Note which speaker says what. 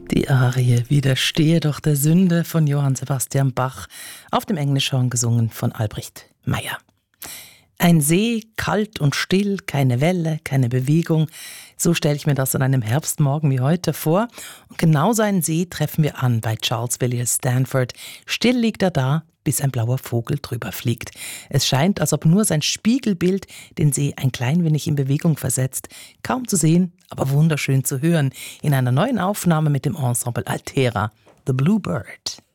Speaker 1: Die Arie Widerstehe doch der Sünde von Johann Sebastian Bach, auf dem Englischhorn gesungen von Albrecht Meyer. Ein See, kalt und still, keine Welle, keine Bewegung. So stelle ich mir das an einem Herbstmorgen wie heute vor. Und genau so einen See treffen wir an bei Charles Villiers Stanford. Still liegt er da, bis ein blauer Vogel drüber fliegt. Es scheint, als ob nur sein Spiegelbild den See ein klein wenig in Bewegung versetzt. Kaum zu sehen, aber wunderschön zu hören. In einer neuen Aufnahme mit dem Ensemble Altera, The Bluebird.